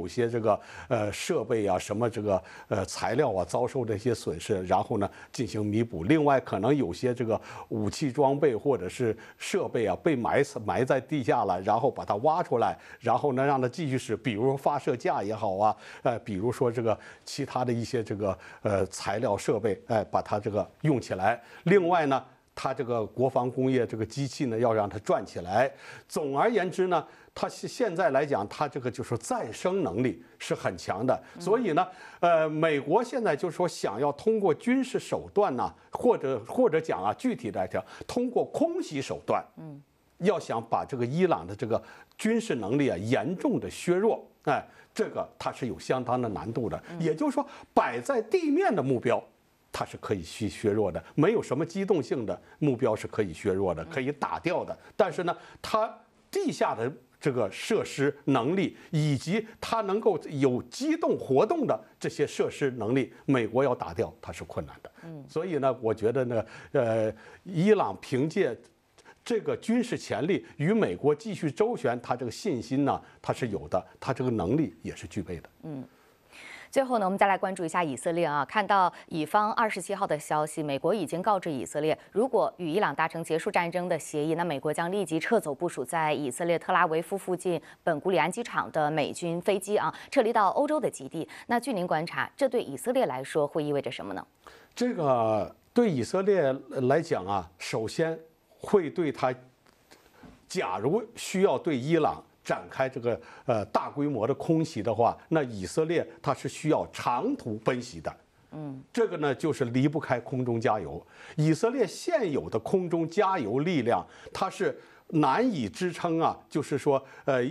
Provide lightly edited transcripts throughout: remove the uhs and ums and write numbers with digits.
些这个设备啊、什么这个材料啊遭受这些损失，然后呢进行弥补。另外，可能有些这个武器装备或者是设备啊被埋在地下了，然后把它挖出来，然后呢让它继续使，比如说发射架也好啊，比如说这个其他的一些这个材料设备，把它这个用起来。另外呢，它这个国防工业这个机器呢，要让它转起来。总而言之呢，它现在来讲，它这个就是再生能力是很强的。所以呢，美国现在就是说想要通过军事手段呢，或者讲啊，具体来讲，通过空袭手段，要想把这个伊朗的这个军事能力啊严重的削弱，这个它是有相当的难度的。也就是说，摆在地面的目标，它是可以去削弱的，没有什么机动性的目标是可以削弱的，可以打掉的。但是呢，它地下的这个设施能力，以及它能够有机动活动的这些设施能力，美国要打掉它是困难的。所以呢，我觉得呢，伊朗凭借这个军事潜力与美国继续周旋，它这个信心呢，它是有的，它这个能力也是具备的。 最后呢，我们再来关注一下以色列啊。看到以方27号的消息，美国已经告知以色列，如果与伊朗达成结束战争的协议，那美国将立即撤走部署在以色列特拉维夫附近本古里安机场的美军飞机啊，撤离到欧洲的基地。那据您观察，这对以色列来说会意味着什么呢？ 这个对以色列来讲啊，首先会对他，假如需要对伊朗展开这个大规模的空袭的话，那以色列它是需要长途奔袭的。这个呢就是离不开空中加油。以色列现有的空中加油力量，它是难以支撑啊，就是说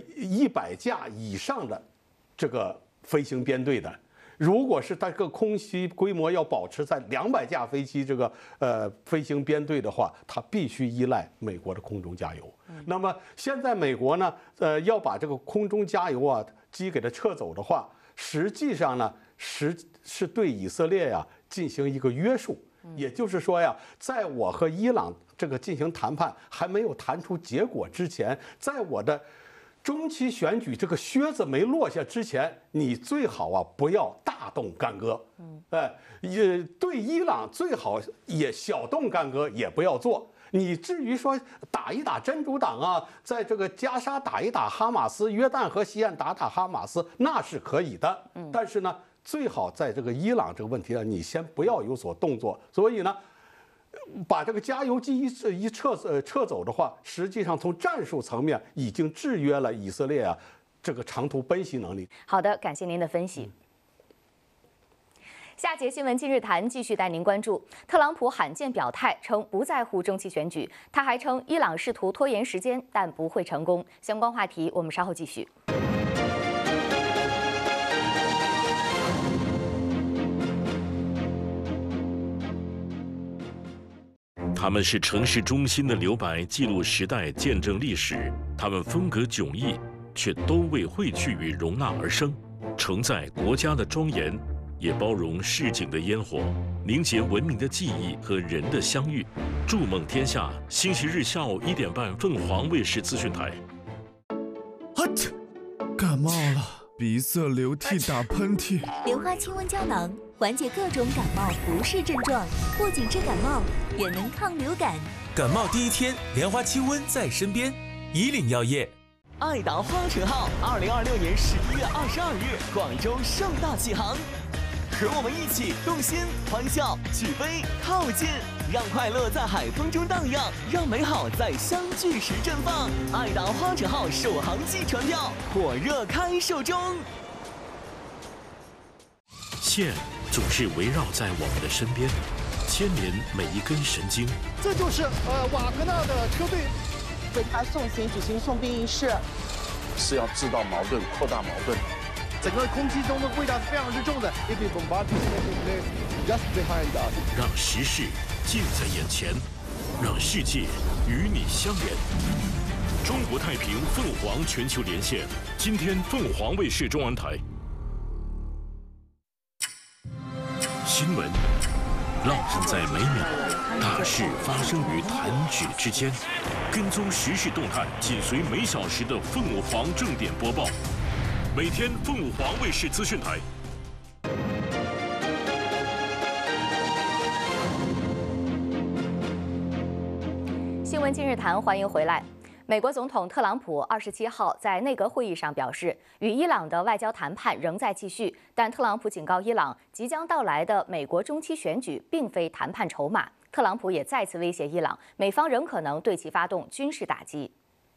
100架以上的这个飞行编队的。如果是它这个空袭规模要保持在200架飞机这个飞行编队的话，它必须依赖美国的空中加油。那么现在美国呢，要把这个空中加油啊机给它撤走的话，实际上呢是对以色列呀进行一个约束。也就是说呀，在我和伊朗这个进行谈判还没有谈出结果之前，在我的中期选举这个靴子没落下之前，你最好啊不要大动干戈，也对伊朗最好也小动干戈也不要做。你至于说打一打真主党啊，在这个加沙打一打哈马斯，约旦河西岸打打哈马斯，那是可以的。但是呢，最好在这个伊朗这个问题上，你先不要有所动作。所以呢，把这个加油机一撤走的话，实际上从战术层面已经制约了以色列啊这个长途奔袭能力。 好的，感谢您的分析。下节新闻今日谈继续带您关注，特朗普罕见表态称不在乎中期选举，他还称伊朗试图拖延时间，但不会成功。相关话题我们稍后继续。 他们是城市中心的留白，记录时代，见证历史。他们风格迥异，却都为汇聚与容纳而生，承载国家的庄严，也包容市井的烟火，凝结文明的记忆和人的相遇。筑梦天下，星期日下午1点半，凤凰卫视资讯台。 感冒了，鼻塞、流涕、打喷嚏。 莲花清瘟胶囊缓解各种感冒不适症状，不仅治感冒，也能抗流感。 感冒第一天，莲花清瘟在身边。以岭药业。 爱达花城号2026年11月22日广州盛大启航，和我们一起动心、欢笑、起飞、靠近，让快乐在海风中荡漾，让美好在相聚时绽放。爱达花城号首航季船票火热开售中。 线总是围绕在我们的身边，牵连每一根神经。 这就是瓦格纳的车队。 为他送行举行送殡仪式， 是要制造矛盾、扩大矛盾。 整个空气中的味道是非常之重的。 让时事近在眼前，让世界与你相连。中国太平凤凰全球连线，今天凤凰卫视中文台。新闻烙印在每秒，大事发生于弹指之间。跟踪时事动态，紧随每小时的凤凰正点播报。 每天凤凰卫视资讯台。 新闻今日谈，欢迎回来。美国总统特朗普27号在内阁会议上表示，与伊朗的外交谈判仍在继续，但特朗普警告伊朗，即将到来的美国中期选举并非谈判筹码。特朗普也再次威胁伊朗，美方仍可能对其发动军事打击。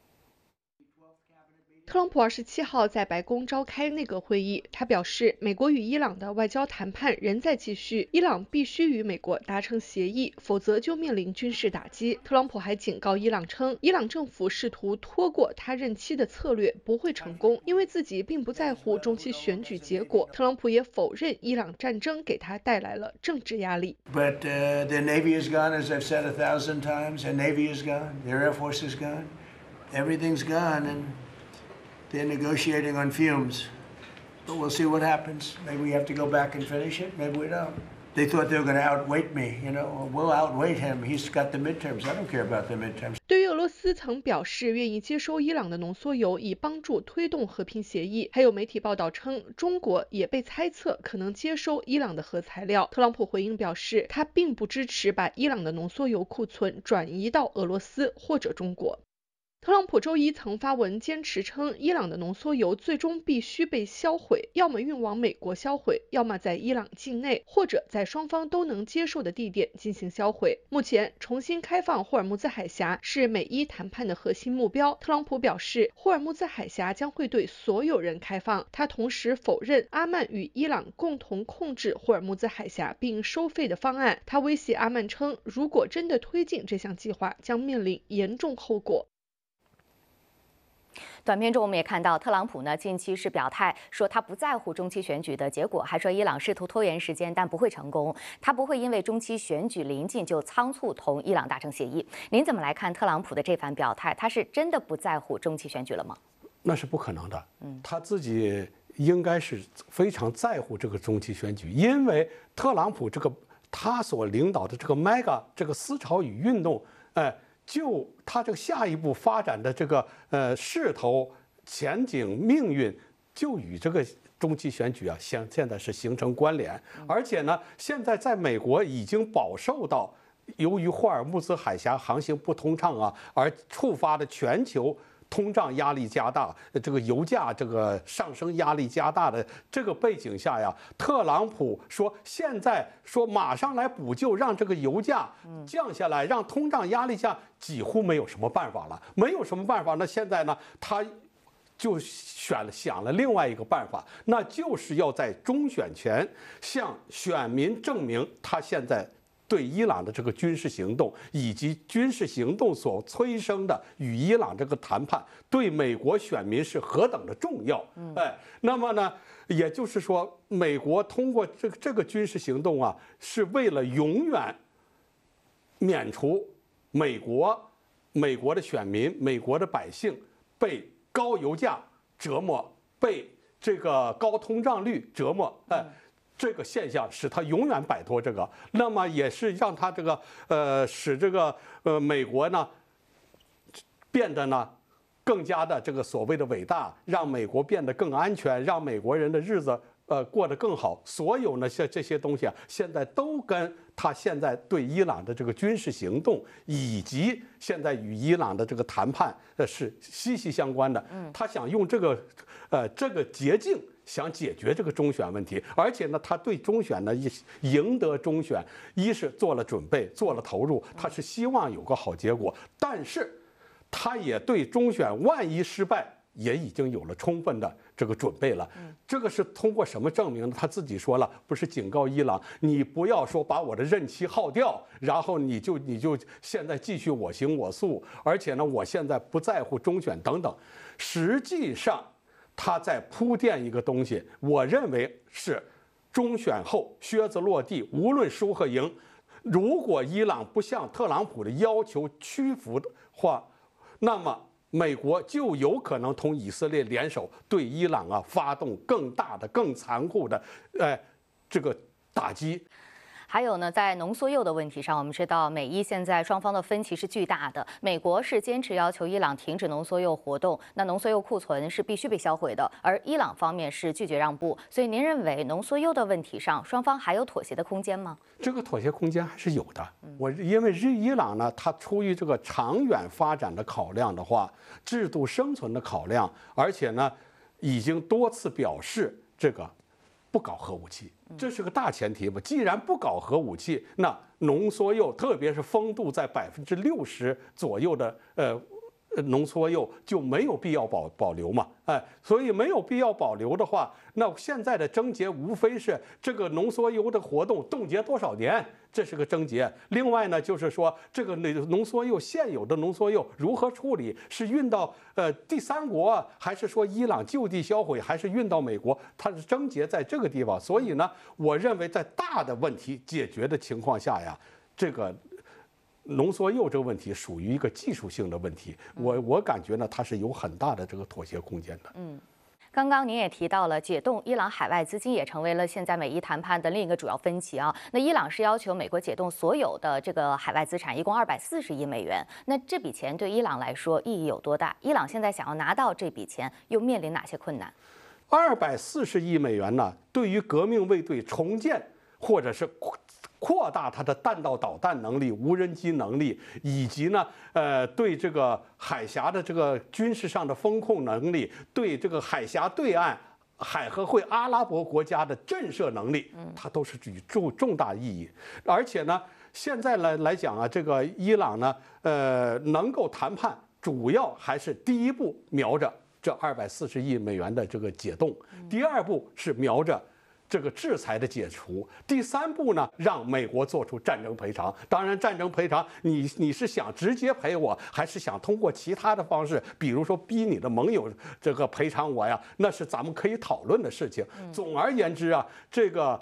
特朗普27号在白宫召开内阁会议，他表示，美国与伊朗的外交谈判仍在继续，伊朗必须与美国达成协议，否则就面临军事打击。特朗普还警告伊朗称，伊朗政府试图拖过他任期的策略不会成功，因为自己并不在乎中期选举结果。特朗普也否认伊朗战争给他带来了政治压力。 But their Navy is gone, as I've said 1,000 times. Their Navy is gone. Their Air Force is gone. Everything's gone, and they're negotiating on fumes. But we'll see what happens. Maybe we have to go back and finish it. Maybe we don't. They thought they were going to outweight me. You know, we'll outweight him. He's got the midterms. I don't care about the midterms. 对于俄罗斯曾表示愿意接收伊朗的浓缩铀，以帮助推动和平协议。还有媒体报道称，中国也被猜测可能接收伊朗的核材料。特朗普回应表示，他并不支持把伊朗的浓缩铀库存转移到俄罗斯或者中国。特朗普周一曾发文坚持称，伊朗的浓缩铀最终必须被销毁，要么运往美国销毁，要么在伊朗境内或者在双方都能接受的地点进行销毁。目前，重新开放霍尔木兹海峡是美伊谈判的核心目标。特朗普表示，霍尔木兹海峡将会对所有人开放。他同时否认阿曼与伊朗共同控制霍尔木兹海峡并收费的方案。他威胁阿曼称，如果真的推进这项计划，将面临严重后果。 短片中我们也看到，特朗普呢近期是表态说他不在乎中期选举的结果，还说伊朗试图拖延时间但不会成功，他不会因为中期选举临近就仓促同伊朗达成协议。您怎么来看特朗普的这番表态？他是真的不在乎中期选举了吗？ 那是不可能的。他自己应该是非常在乎这个中期选举，因为特朗普他所领导的这个 MAGA 这个思潮与运动，就他这个下一步发展的这个势头、前景、命运，就与这个中期选举啊，现在是形成关联。而且呢，现在在美国已经饱受到由于霍尔木兹海峡航行不通畅啊，而触发的全球通胀压力加大，这个油价这个上升压力加大的这个背景下呀，特朗普说现在说马上来补救，让这个油价降下来，让通胀压力下，几乎没有什么办法了，没有什么办法。那现在呢，他就想了另外一个办法，那就是要在中选前向选民证明他现在对伊朗的这个军事行动，以及军事行动所催生的与伊朗这个谈判，对美国选民是何等的重要。那么呢，也就是说，美国通过这个军事行动啊，是为了永远免除美国的选民、美国的百姓被高油价折磨，被这个高通胀率折磨。这个现象使他永远摆脱这个，那么也是让他这个使这个美国呢变得呢更加的这个所谓的伟大，让美国变得更安全，让美国人的日子过得更好。所有呢这些东西啊，现在都跟他现在对伊朗的这个军事行动，以及现在与伊朗的这个谈判是息息相关的。他想用这个捷径。想解决这个中选问题，而且呢，他对中选呢赢得中选，一是做了准备，做了投入，他是希望有个好结果，但是他也对中选万一失败也已经有了充分的这个准备了。这个是通过什么证明呢？他自己说了，不是警告伊朗，你不要说把我的任期耗掉，然后你就现在继续我行我素，而且呢，我现在不在乎中选等等，实际上。他在铺垫一个东西，我认为是中选后靴子落地，无论输和赢，如果伊朗不向特朗普的要求屈服的话，那么美国就有可能同以色列联手对伊朗啊发动更大的、更残酷的这个打击。 还有呢，在浓缩铀的问题上，我们知道美伊现在双方的分歧是巨大的。美国是坚持要求伊朗停止浓缩铀活动，那浓缩铀库存是必须被销毁的，而伊朗方面是拒绝让步。所以您认为浓缩铀的问题上，双方还有妥协的空间吗？ 这个妥协空间还是有的。因为伊朗呢，它出于这个长远发展的考量的话，制度生存的考量，而且呢，已经多次表示这个不搞核武器，这是个大前提吧。既然不搞核武器，那浓缩铀，特别是风度在60%左右的浓缩铀就没有必要保留嘛，所以没有必要保留的话，那现在的症结无非是这个浓缩铀的活动冻结多少年，这是个症结。另外呢，就是说这个浓缩铀现有的浓缩铀如何处理，是运到第三国，还是说伊朗就地销毁，还是运到美国？它的症结在这个地方。所以呢，我认为在大的问题解决的情况下呀，这个浓缩铀这个问题属于一个技术性的问题，我感觉呢，它是有很大的这个妥协空间的。 刚刚您也提到了解冻伊朗海外资金也成为了现在美伊谈判的另一个主要分歧啊。那伊朗是要求美国解冻所有的这个海外资产，一共240亿美元。那这笔钱对伊朗来说意义有多大？伊朗现在想要拿到这笔钱，又面临哪些困难 ？240亿美元呢，对于革命卫队重建或者是扩大它的弹道导弹能力、无人机能力，以及呢，对这个海峡的这个军事上的风控能力，对这个海峡对岸海合会阿拉伯国家的震慑能力，它都是具重大意义。而且呢，现在来讲啊，这个伊朗呢，能够谈判，主要还是第一步瞄着这240亿美元的这个解冻，第二步是瞄着这个制裁的解除，第三步呢，让美国做出战争赔偿。当然，战争赔偿，你是想直接赔我，还是想通过其他的方式，比如说逼你的盟友这个赔偿我呀？那是咱们可以讨论的事情。总而言之啊，这个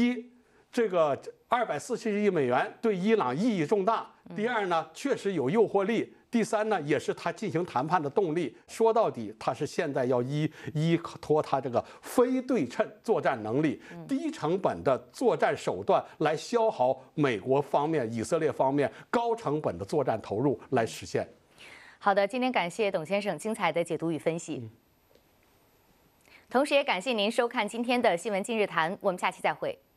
240亿美元对伊朗意义重大。第二呢，确实有诱惑力。第三呢，也是他进行谈判的动力。说到底，他是现在要依托他这个非对称作战能力、低成本的作战手段来消耗美国方面、以色列方面高成本的作战投入来实现。 好的，今天感谢董先生精彩的解读与分析，同时也感谢您收看今天的新闻今日谈，我们下期再会。